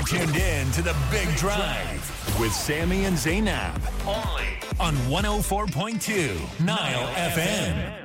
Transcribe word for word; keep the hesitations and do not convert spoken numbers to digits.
You're tuned in to The Big Drive with Sammy and Zainab. Only on one oh four point two Nile F M.